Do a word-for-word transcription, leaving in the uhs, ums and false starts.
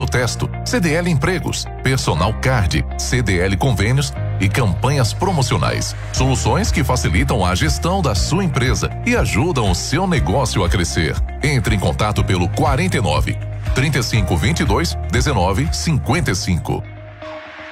Testo, C D L Empregos, Personal Card, C D L Convênios e campanhas promocionais. Soluções que facilitam a gestão da sua empresa e ajudam o seu negócio a crescer. Entre em contato pelo quarenta e nove, trinta e cinco, vinte e dois, dezenove, cinquenta e cinco.